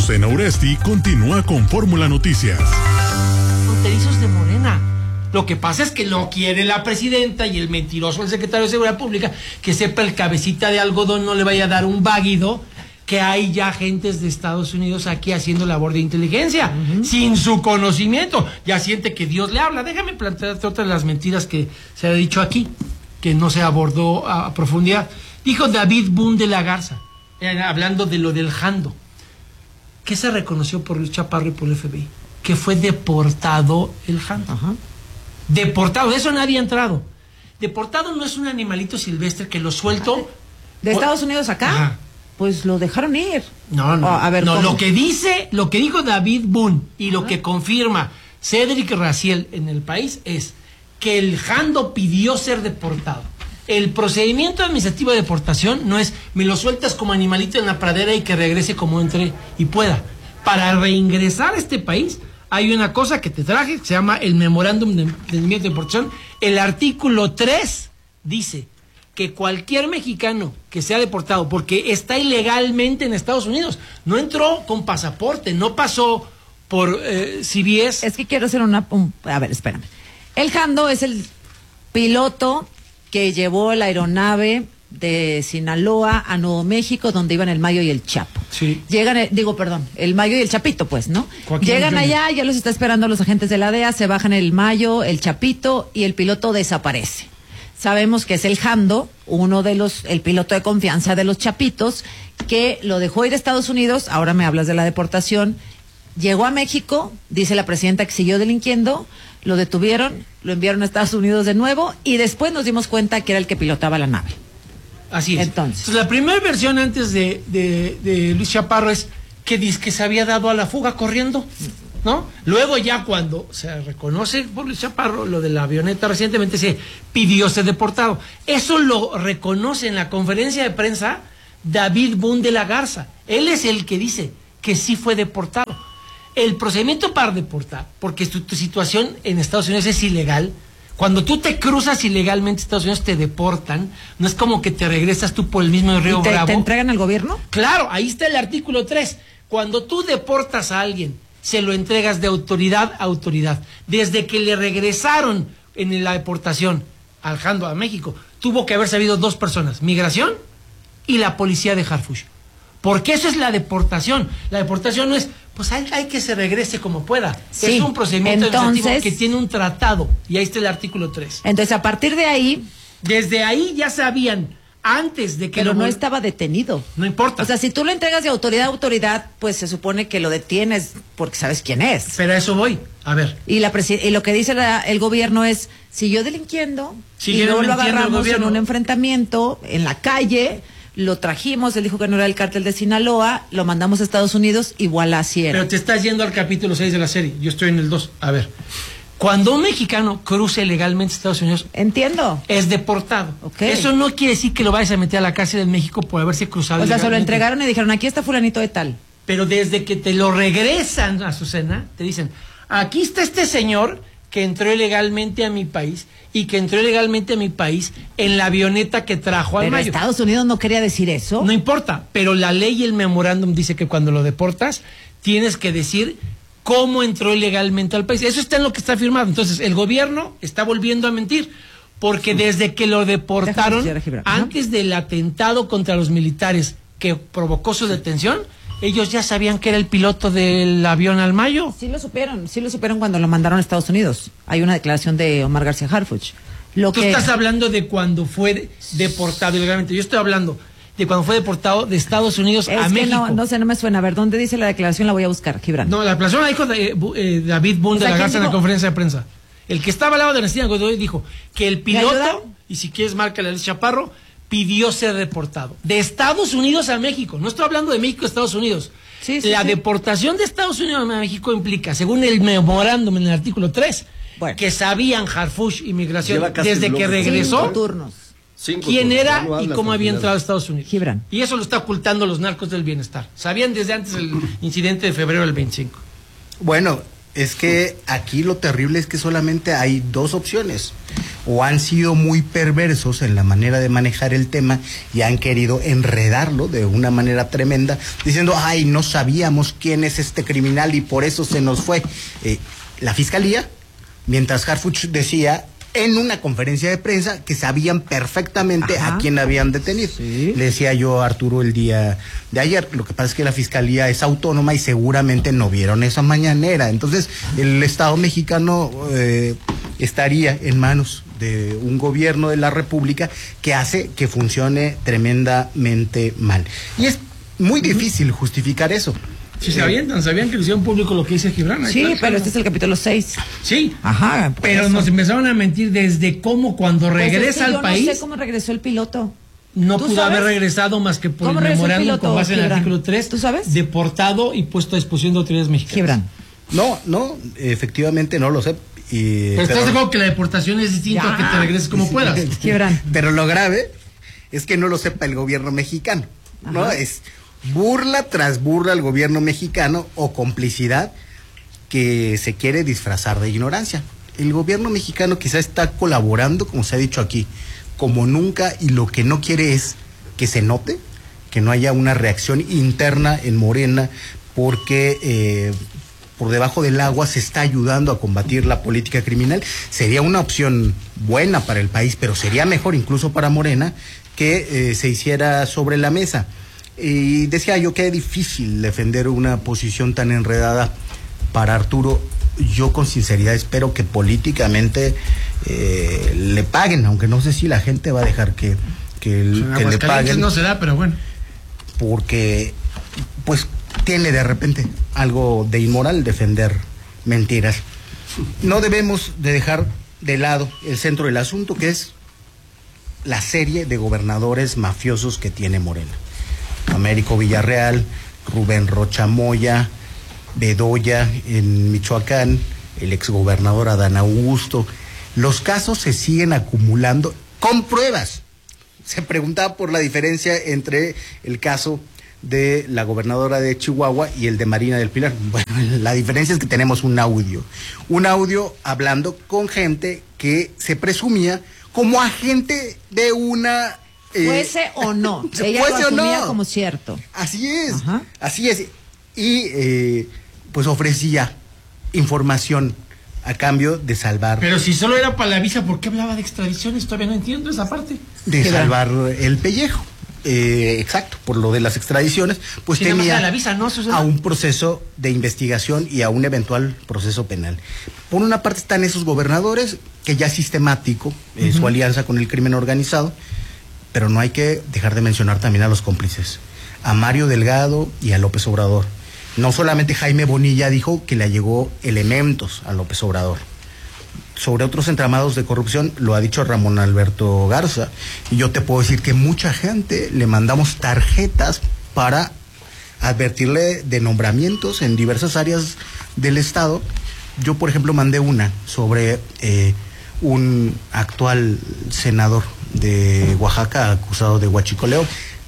Azucena Uresti continúa con Fórmula Noticias. Fronterizos de Morena. Lo que pasa es que no quiere la presidenta y el mentiroso del secretario de Seguridad Pública que sepa el cabecita de algodón no le vaya a dar un váguido que hay ya agentes de Estados Unidos aquí haciendo labor de inteligencia, sin su conocimiento. Ya siente que Dios le habla. Déjame plantearte otra de las mentiras que se ha dicho aquí, que no se abordó a profundidad. Dijo David Boone de la Garza, hablando de lo del Jando, que se reconoció por Luis Chaparro y por el FBI, que fue deportado el Jando. Ajá. Deportado, de eso nadie ha entrado. Deportado no es un animalito silvestre que lo suelto. ¿De Estados Unidos acá? Ajá. Pues lo dejaron ir. No, a ver, no, lo que dijo David Boone y lo que confirma Cédric Raciel en el país es que el Jando pidió ser deportado. El procedimiento administrativo de deportación no es me lo sueltas como animalito en la pradera y que regrese como entre y pueda. Para reingresar a este país hay una cosa que te traje que se llama el memorándum de entendimiento de deportación. El artículo 3 dice que cualquier mexicano que sea deportado porque está ilegalmente en Estados Unidos, no entró con pasaporte, no pasó por CBS. Es que quiero hacer a ver, espérame. El Jando es el piloto que llevó la aeronave de Sinaloa a Nuevo México, donde iban el Mayo y el Chapo. Sí. Llegan, el Mayo y el Chapito, pues, ¿no? Llegan allá, ya los está esperando los agentes de la DEA, se bajan el Mayo, el Chapito, y el piloto desaparece. Sabemos que es el Jando, el piloto de confianza de los Chapitos, que lo dejó ir a Estados Unidos. Ahora me hablas de la deportación. Llegó a México, dice la presidenta que siguió delinquiendo, lo detuvieron, lo enviaron a Estados Unidos de nuevo y después nos dimos cuenta que era el que pilotaba la nave. Así es. Entonces la primera versión antes de Luis Chaparro es que dice que se había dado a la fuga corriendo, ¿no? Luego ya cuando se reconoce por Luis Chaparro lo de la avioneta recientemente se pidió ser deportado. Eso lo reconoce en la conferencia de prensa David Boone de la Garza. Él es el que dice que sí fue deportado. El procedimiento para deportar, porque tu situación en Estados Unidos es ilegal. Cuando tú te cruzas ilegalmente a Estados Unidos te deportan, no es como que te regresas tú por el mismo río Bravo. ¿Te entregan al gobierno? Claro, ahí está el artículo 3. Cuando tú deportas a alguien, se lo entregas de autoridad a autoridad. Desde que le regresaron en la deportación al Jando a México, tuvo que haber sabido 2 personas, migración y la policía de Harfuch. Porque eso es la deportación. La deportación no es, pues hay que se regrese como pueda. Sí, es un procedimiento administrativo que tiene un tratado. Y ahí está el artículo 3. Entonces, a partir de ahí... Desde ahí ya sabían, antes de que... Pero no estaba detenido. No importa. O sea, si tú lo entregas de autoridad a autoridad, pues se supone que lo detienes porque sabes quién es. Pero a eso voy. A ver. Y lo que dice el gobierno es, siguió delinquiendo y luego lo agarramos en un enfrentamiento en la calle... Lo trajimos, él dijo que no era el cártel de Sinaloa, lo mandamos a Estados Unidos, igual así era. Pero te estás yendo al capítulo 6 de la serie, yo estoy en el 2. A ver, cuando un mexicano cruce legalmente a Estados Unidos... Entiendo. Es deportado. Okay. Eso no quiere decir que lo vayas a meter a la cárcel en México por haberse cruzado. O sea, se lo entregaron y dijeron, aquí está fulanito de tal. Pero desde que te lo regresan a Azucena, te dicen, aquí está este señor que entró ilegalmente a mi país y que entró ilegalmente a mi país en la avioneta que trajo al Mayo. Pero Estados Unidos no quería decir eso. No importa, pero la ley y el memorándum dice que cuando lo deportas tienes que decir cómo entró ilegalmente al país. Eso está en lo que está firmado. Entonces, el gobierno está volviendo a mentir porque desde que lo deportaron, antes del atentado contra los militares que provocó su detención, ellos ya sabían que era el piloto del avión al Mayo. Sí lo supieron cuando lo mandaron a Estados Unidos. Hay una declaración de Omar García Harfuch. Tú estás hablando de cuando fue deportado ilegalmente. Yo estoy hablando de cuando fue deportado de Estados Unidos a México. No sé, no me suena. A ver, ¿dónde dice la declaración? La voy a buscar, Gibran. No, la declaración la dijo David Boone de la Garza en la conferencia de prensa. El que estaba al lado de Ernestina Godoy dijo que el piloto, y si quieres marca la Luis Chaparro, pidió ser deportado. De Estados Unidos a México. No estoy hablando de México a Estados Unidos. La deportación de Estados Unidos a México implica, según el memorándum en el artículo 3, que sabían Harfuch Inmigración desde que regresó quién era y cómo había entrado a Estados Unidos. Gibran. Y eso lo está ocultando los narcos del bienestar. Sabían desde antes del incidente de febrero del 25. Bueno, es que aquí lo terrible es que solamente hay 2 opciones. o han sido muy perversos en la manera de manejar el tema y han querido enredarlo de una manera tremenda, diciendo, ay, no sabíamos quién es este criminal y por eso se nos fue. La fiscalía, mientras Harfuch decía en una conferencia de prensa que sabían perfectamente a quién habían detenido. Sí. Le decía yo a Arturo el día de ayer, lo que pasa es que la fiscalía es autónoma y seguramente no vieron esa mañanera. Entonces, el Estado mexicano estaría en manos de un gobierno de la República que hace que funcione tremendamente mal. Y es muy difícil justificar eso. Si se avientan, sabían que le hicieron público lo que dice Gibran. Sí, claro, pero este es el capítulo 6. Sí, ajá. Pero eso nos empezaron a mentir desde cómo cuando regresa al país. No sé cómo regresó el piloto. No pudo haber regresado más que por el memorándum con base en el artículo 3. ¿Tú sabes? Deportado y puesto a disposición de autoridades mexicanas. Gibran. No, efectivamente no lo sé. Pero estás de acuerdo que la deportación es distinto a que te regreses como puedas. Gibran. Pero lo grave es que no lo sepa el gobierno mexicano. ¿No? Es burla tras burla al gobierno mexicano o complicidad que se quiere disfrazar de ignorancia. El gobierno mexicano quizá está colaborando, como se ha dicho aquí, como nunca, y lo que no quiere es que se note, que no haya una reacción interna en Morena, porque por debajo del agua se está ayudando a combatir la política criminal. Sería una opción buena para el país, pero sería mejor incluso para Morena que se hiciera sobre la mesa. Y decía yo que es difícil defender una posición tan enredada para Arturo. Yo con sinceridad espero que políticamente le paguen, aunque no sé si la gente va a dejar que le paguen. No se da, pero bueno. Porque pues tiene de repente algo de inmoral defender mentiras. No debemos de dejar de lado el centro del asunto, que es la serie de gobernadores mafiosos que tiene Morena. Américo Villarreal, Rubén Rocha Moya, Bedoya en Michoacán, el exgobernador Adán Augusto. Los casos se siguen acumulando con pruebas. Se preguntaba por la diferencia entre el caso de la gobernadora de Chihuahua y el de Marina del Pilar. Bueno, la diferencia es que tenemos un audio hablando con gente que se presumía como agente de una... fuese o no, ella lo asumía como cierto. Así es, así es. Y pues ofrecía información a cambio de salvar... Pero si solo era para la visa, ¿por qué hablaba de extradiciones? Todavía no entiendo esa parte. De salvar el pellejo. Exacto, por lo de las extradiciones, pues si tenía la visa, ¿no? a un proceso de investigación y a un eventual proceso penal. Por una parte están esos gobernadores, que ya es sistemático su alianza con el crimen organizado, pero no hay que dejar de mencionar también a los cómplices, a Mario Delgado y a López Obrador. No solamente Jaime Bonilla dijo que le llegó elementos a López Obrador. Sobre otros entramados de corrupción lo ha dicho Ramón Alberto Garza, y yo te puedo decir que mucha gente le mandamos tarjetas para advertirle de nombramientos en diversas áreas del Estado. Yo, por ejemplo, mandé una sobre un actual senador de Oaxaca acusado de huachicoleo,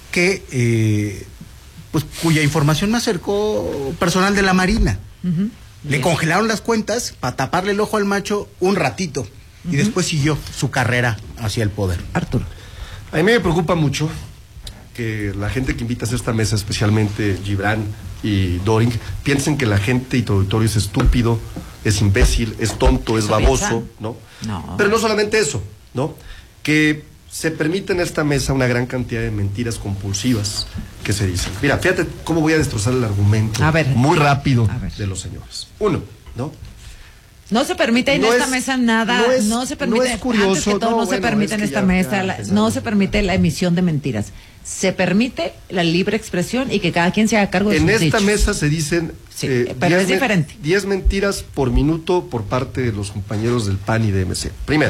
que pues cuya información me acercó personal de la Marina. Le congelaron las cuentas para taparle el ojo al macho un ratito y después siguió su carrera hacia el poder. Arturo. A mí me preocupa mucho que la gente que invitas a esta mesa, especialmente Gibran y Doring, piensen que la gente y tu auditorio es estúpido, es imbécil, es tonto, es baboso, ¿no? No. Pero no solamente eso, ¿no? Que se permite en esta mesa una gran cantidad de mentiras compulsivas que se dicen. Mira, fíjate cómo voy a destrozar el argumento muy rápido de los señores. Uno, ¿no? No se permite en esta mesa nada, no se permite, es curioso, antes que todo, no se permite en esta mesa, no se permite la emisión de mentiras. Se permite la libre expresión y que cada quien se haga cargo de sus dichos. En esta mesa se dicen pero es diferente. 10 mentiras por minuto por parte de los compañeros del PAN y de MC. Primero,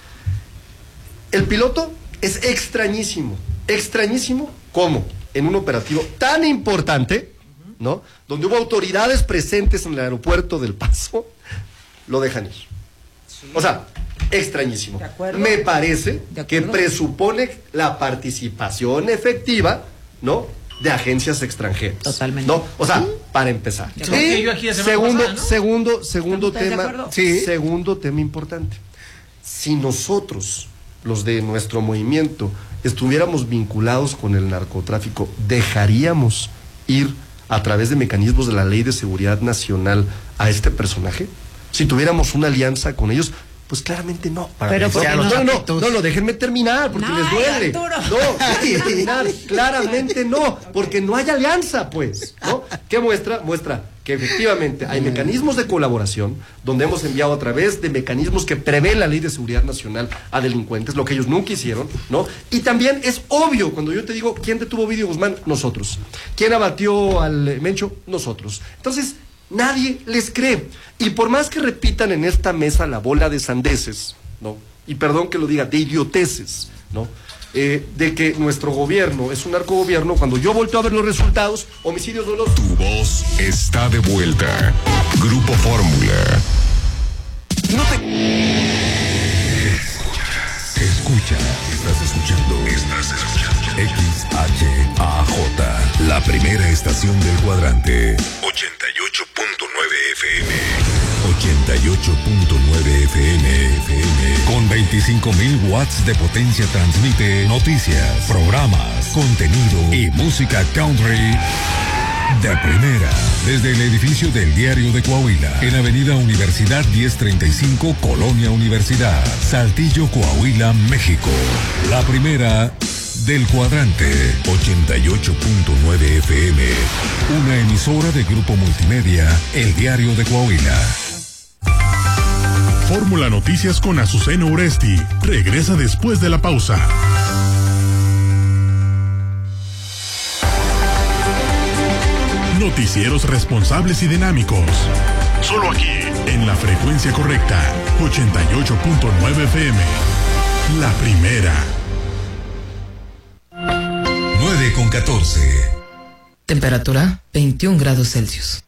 el piloto es extrañísimo. ¿Cómo? En un operativo tan importante, ¿no? Donde hubo autoridades presentes en el aeropuerto del Paso, lo dejan ir. Sí. O sea, extrañísimo. Me parece que presupone la participación efectiva, ¿no?, de agencias extranjeras. Totalmente. ¿No? O sea, para empezar. Segundo tema importante. si nosotros, los de nuestro movimiento, estuviéramos vinculados con el narcotráfico, ¿dejaríamos ir a través de mecanismos de la Ley de Seguridad Nacional a este personaje? Si tuviéramos una alianza con ellos, pues claramente no. Pero no, déjenme terminar, porque les duele. Déjenme terminar, claramente no, porque no hay alianza, pues, ¿no? ¿Qué muestra? Muestra que efectivamente hay mecanismos de colaboración, donde hemos enviado a través de mecanismos que prevé la Ley de Seguridad Nacional a delincuentes, lo que ellos nunca hicieron, ¿no? Y también es obvio, cuando yo te digo, ¿quién detuvo a Ovidio Guzmán? Nosotros. ¿Quién abatió al Mencho? Nosotros. Entonces, nadie les cree. Y por más que repitan en esta mesa la bola de sandeces, ¿no? Y perdón que lo diga, de idioteces, ¿no? De que nuestro gobierno es un narcogobierno, cuando yo volteo a ver los resultados, homicidios dolosos. Tu voz está de vuelta. Grupo Fórmula. No te... Escucha. Estás escuchando. XHAJ, la primera estación del cuadrante. 88.9 FM. 88.9 FM. Con 25.000 watts de potencia transmite noticias, programas, contenido y música country de primera. Desde el edificio del Diario de Coahuila, en Avenida Universidad 1035, Colonia Universidad, Saltillo, Coahuila, México. La primera del cuadrante. 88.9 FM. Una emisora de Grupo Multimedia, El Diario de Coahuila. Fórmula Noticias con Azucena Uresti. Regresa después de la pausa. Noticieros responsables y dinámicos. Solo aquí, en la frecuencia correcta. 88.9 FM. La primera. 9:14. Temperatura 21 grados Celsius.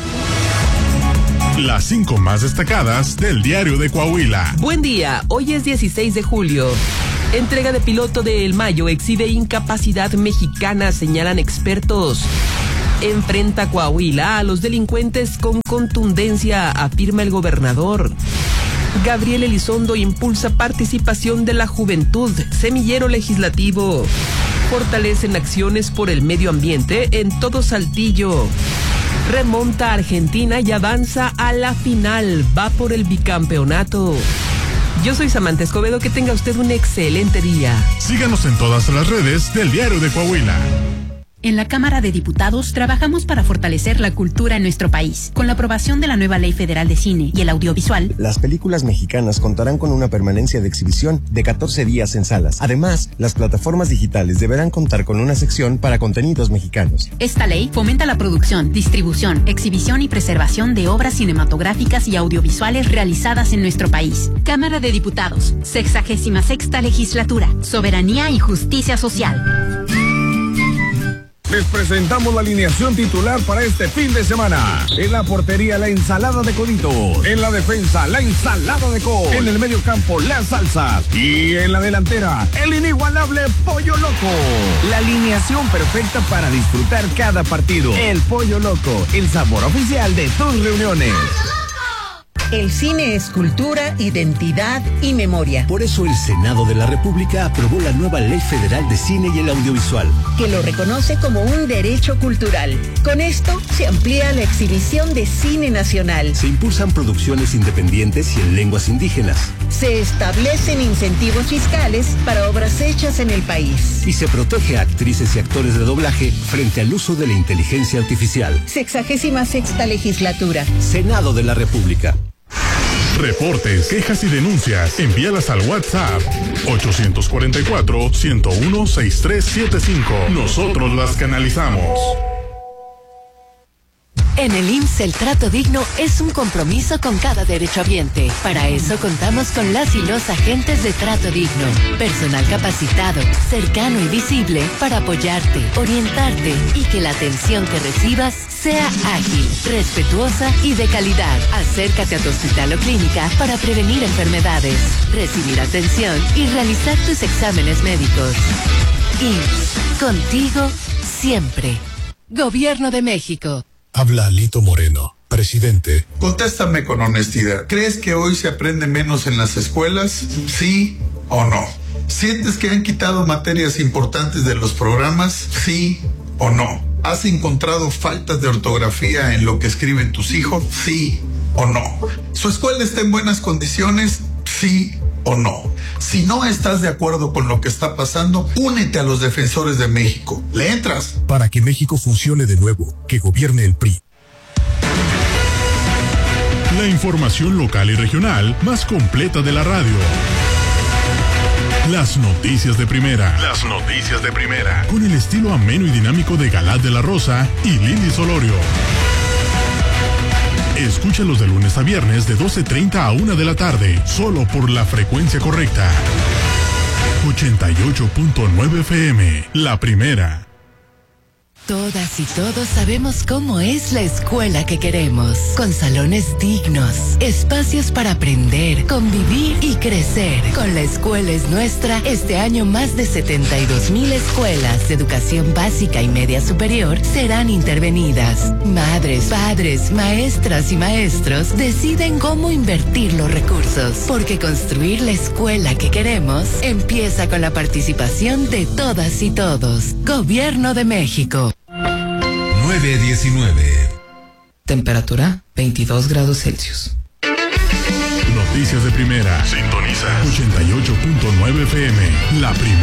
Las 5 más destacadas del Diario de Coahuila. Buen día, hoy es 16 de julio. Entrega de piloto de El Mayo exhibe incapacidad mexicana, señalan expertos. Enfrenta Coahuila a los delincuentes con contundencia, afirma el gobernador. Gabriel Elizondo impulsa participación de la juventud, semillero legislativo. Fortalecen acciones por el medio ambiente en todo Saltillo. Remonta a Argentina y avanza a la final, va por el bicampeonato. Yo soy Samantha Escobedo, que tenga usted un excelente día. Síganos en todas las redes del Diario de Coahuila. En la Cámara de Diputados trabajamos para fortalecer la cultura en nuestro país. Con la aprobación de la nueva Ley Federal de Cine y el Audiovisual, las películas mexicanas contarán con una permanencia de exhibición de 14 días en salas. Además, las plataformas digitales deberán contar con una sección para contenidos mexicanos. Esta ley fomenta la producción, distribución, exhibición y preservación de obras cinematográficas y audiovisuales realizadas en nuestro país. Cámara de Diputados, 66ª Legislatura, Soberanía y Justicia Social. Les presentamos la alineación titular para este fin de semana. En la portería, la ensalada de coditos. En la defensa, la ensalada de col. En el medio campo, las salsas. Y en la delantera, el inigualable Pollo Loco. La alineación perfecta para disfrutar cada partido. El Pollo Loco, el sabor oficial de tus reuniones. El cine es cultura, identidad y memoria. Por eso el Senado de la República aprobó la nueva Ley Federal de Cine y el Audiovisual, que lo reconoce como un derecho cultural. Con esto se amplía la exhibición de cine nacional. Se impulsan producciones independientes y en lenguas indígenas. Se establecen incentivos fiscales para obras hechas en el país. Y se protege a actrices y actores de doblaje frente al uso de la inteligencia artificial. 66ª Legislatura. Senado de la República. Reportes, quejas y denuncias, envíalas al WhatsApp 844-101-6375. Nosotros las canalizamos. En el IMSS el trato digno es un compromiso con cada derechohabiente. Para eso contamos con las y los agentes de trato digno. Personal capacitado, cercano y visible para apoyarte, orientarte y que la atención que recibas sea ágil, respetuosa y de calidad. Acércate a tu hospital o clínica para prevenir enfermedades, recibir atención y realizar tus exámenes médicos. IMSS, contigo siempre. Gobierno de México. Habla Alito Moreno. Presidente. Contéstame con honestidad. ¿Crees que hoy se aprende menos en las escuelas? ¿Sí o no? ¿Sientes que han quitado materias importantes de los programas? ¿Sí o no? ¿Has encontrado faltas de ortografía en lo que escriben tus hijos? ¿Sí o no? ¿Su escuela está en buenas condiciones? ¿Sí o no? Si no estás de acuerdo con lo que está pasando, únete a los defensores de México. ¿Le entras? Para que México funcione de nuevo, que gobierne el PRI. La información local y regional más completa de la radio. Las noticias de primera. Las noticias de primera. Con el estilo ameno y dinámico de Galad de la Rosa y Lili Solorio. Escúchalos de lunes a viernes de 12:30 a 1 de la tarde, solo por la frecuencia correcta. 88.9 FM, la primera. Todas y todos sabemos cómo es la escuela que queremos, con salones dignos, espacios para aprender, convivir y crecer. Con La Escuela es Nuestra, este año más de 72,000 escuelas de educación básica y media superior serán intervenidas. Madres, padres, maestras y maestros deciden cómo invertir los recursos, porque construir la escuela que queremos empieza con la participación de todas y todos. Gobierno de México. 9:19. Temperatura 22 grados Celsius. Noticias de primera. Sintoniza 88.9 FM, la primera.